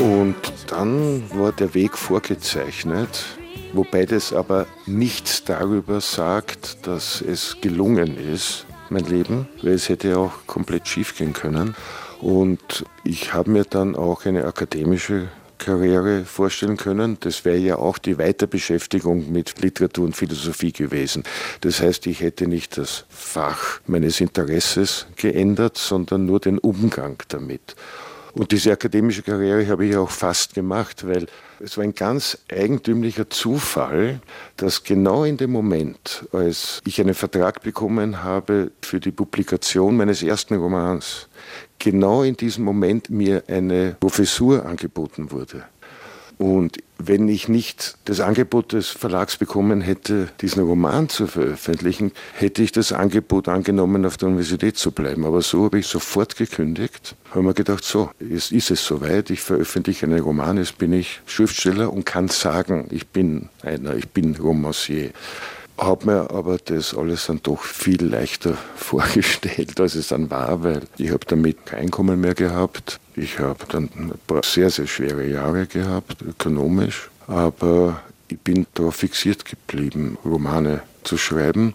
Und dann war der Weg vorgezeichnet, wobei das aber nichts darüber sagt, dass es gelungen ist, mein Leben, weil es hätte auch komplett schief gehen können. Und ich habe mir dann auch eine akademische Karriere vorstellen können. Das wäre ja auch die Weiterbeschäftigung mit Literatur und Philosophie gewesen. Das heißt, ich hätte nicht das Fach meines Interesses geändert, sondern nur den Umgang damit. Und diese akademische Karriere habe ich auch fast gemacht, weil es war ein ganz eigentümlicher Zufall, dass genau in dem Moment, als ich einen Vertrag bekommen habe für die Publikation meines ersten Romans, genau in diesem Moment mir eine Professur angeboten wurde. Und wenn ich nicht das Angebot des Verlags bekommen hätte, diesen Roman zu veröffentlichen, hätte ich das Angebot angenommen, auf der Universität zu bleiben. Aber so habe ich sofort gekündigt. Habe mir gedacht, so, jetzt ist es soweit, ich veröffentliche einen Roman, jetzt bin ich Schriftsteller und kann sagen, ich bin Romancier. Habe mir aber das alles dann doch viel leichter vorgestellt, als es dann war, weil ich habe damit kein Einkommen mehr gehabt. Ich habe dann ein paar sehr, sehr schwere Jahre gehabt, ökonomisch, aber ich bin darauf fixiert geblieben, Romane zu schreiben.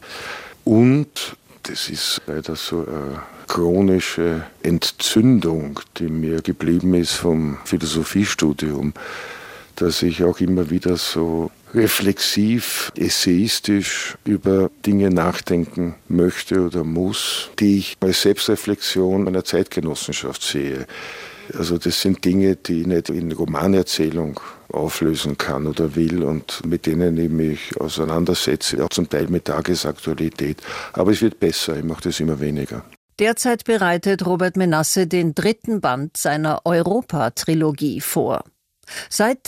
Und das ist leider so eine chronische Entzündung, die mir geblieben ist vom Philosophiestudium, dass ich auch immer wieder so reflexiv, essayistisch über Dinge nachdenken möchte oder muss, die ich als Selbstreflexion einer Zeitgenossenschaft sehe. Also das sind Dinge, die ich nicht in Romanerzählung auflösen kann oder will und mit denen ich mich auseinandersetze, auch zum Teil mit Tagesaktualität. Aber es wird besser, ich mache das immer weniger. Derzeit bereitet Robert Menasse den 3. Band seiner Europa-Trilogie vor. Seit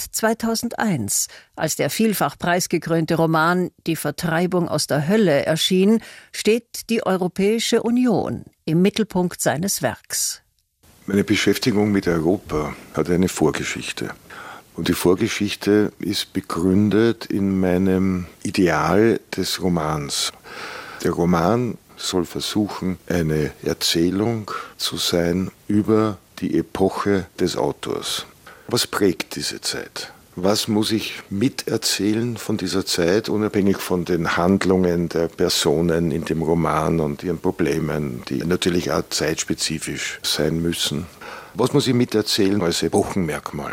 2001, als der vielfach preisgekrönte Roman »Die Vertreibung aus der Hölle« erschien, steht die Europäische Union im Mittelpunkt seines Werks. Meine Beschäftigung mit Europa hat eine Vorgeschichte. Und die Vorgeschichte ist begründet in meinem Ideal des Romans. Der Roman soll versuchen, eine Erzählung zu sein über die Epoche des Autors. Was prägt diese Zeit? Was muss ich miterzählen von dieser Zeit, unabhängig von den Handlungen der Personen in dem Roman und ihren Problemen, die natürlich auch zeitspezifisch sein müssen? Was muss ich miterzählen als Epochenmerkmal?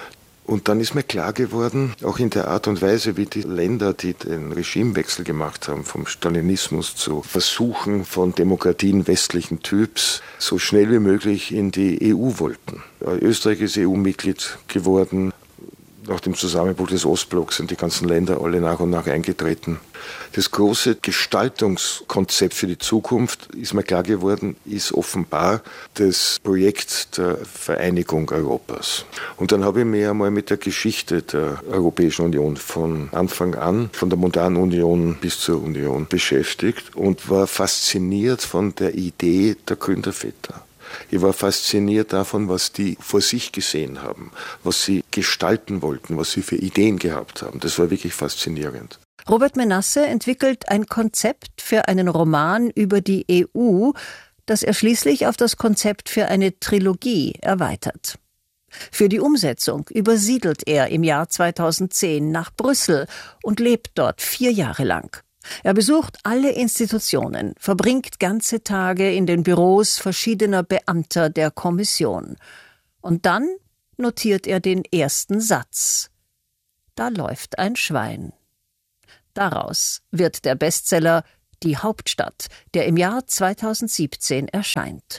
Und dann ist mir klar geworden, auch in der Art und Weise, wie die Länder, die den Regimewechsel gemacht haben, vom Stalinismus zu Versuchen von Demokratien westlichen Typs, so schnell wie möglich in die EU wollten. Österreich ist EU-Mitglied geworden. Nach dem Zusammenbruch des Ostblocks sind die ganzen Länder alle nach und nach eingetreten. Das große Gestaltungskonzept für die Zukunft, ist mir klar geworden, ist offenbar das Projekt der Vereinigung Europas. Und dann habe ich mich einmal mit der Geschichte der Europäischen Union von Anfang an, von der modernen Union bis zur Union beschäftigt und war fasziniert von der Idee der Gründerväter. Ich war fasziniert davon, was die vor sich gesehen haben, was sie gestalten wollten, was sie für Ideen gehabt haben. Das war wirklich faszinierend. Robert Menasse entwickelt ein Konzept für einen Roman über die EU, das er schließlich auf das Konzept für eine Trilogie erweitert. Für die Umsetzung übersiedelt er im Jahr 2010 nach Brüssel und lebt dort 4 Jahre lang. Er besucht alle Institutionen, verbringt ganze Tage in den Büros verschiedener Beamter der Kommission. Und dann notiert er den ersten Satz. Da läuft ein Schwein. Daraus wird der Bestseller »Die Hauptstadt«, der im Jahr 2017 erscheint.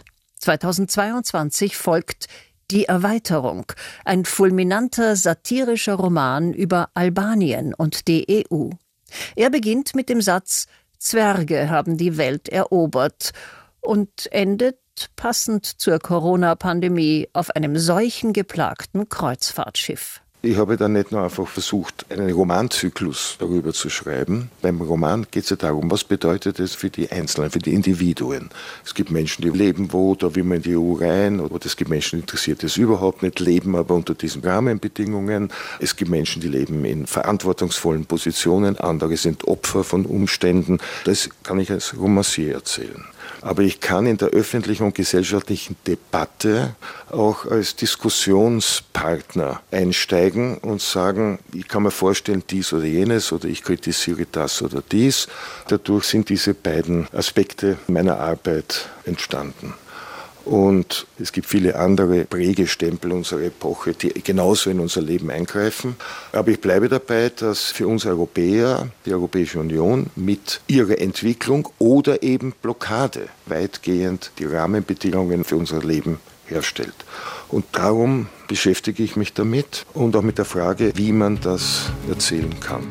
2022 folgt »Die Erweiterung«, ein fulminanter satirischer Roman über Albanien und die EU. Er beginnt mit dem Satz »Zwerge haben die Welt erobert« und endet, passend zur Corona-Pandemie, auf einem seuchengeplagten Kreuzfahrtschiff. Ich habe dann nicht nur einfach versucht, einen Romanzyklus darüber zu schreiben. Beim Roman geht es ja darum, was bedeutet es für die Einzelnen, für die Individuen. Es gibt Menschen, die leben wo, da will man in die EU rein, oder es gibt Menschen, die interessiert es überhaupt nicht, leben aber unter diesen Rahmenbedingungen. Es gibt Menschen, die leben in verantwortungsvollen Positionen, andere sind Opfer von Umständen. Das kann ich als Romancier erzählen. Aber ich kann in der öffentlichen und gesellschaftlichen Debatte auch als Diskussionspartner einsteigen und sagen, ich kann mir vorstellen, dies oder jenes oder ich kritisiere das oder dies. Dadurch sind diese beiden Aspekte meiner Arbeit entstanden. Und es gibt viele andere Prägestempel unserer Epoche, die genauso in unser Leben eingreifen. Aber ich bleibe dabei, dass für uns Europäer die Europäische Union mit ihrer Entwicklung oder eben Blockade weitgehend die Rahmenbedingungen für unser Leben herstellt. Und darum beschäftige ich mich damit und auch mit der Frage, wie man das erzählen kann.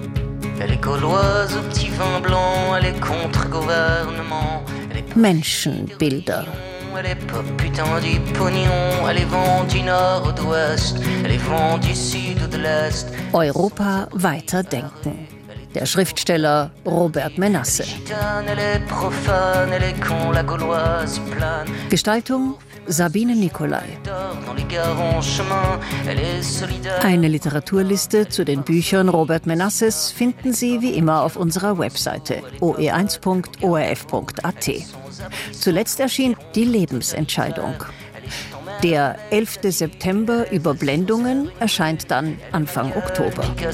Menschenbilder. Elle est pas putain du pognon, elle est vent du Nord ou d'Ouest, elle est vent du Sud ou de l'Est. Europa weiterdenken. Der Schriftsteller Robert Menasse. Gestaltung Sabine Nicolai. Eine Literaturliste zu den Büchern Robert Menasses finden Sie wie immer auf unserer Webseite oe1.orf.at. Zuletzt erschien Die Lebensentscheidung. Der 11. September Überblendungen erscheint dann Anfang Oktober.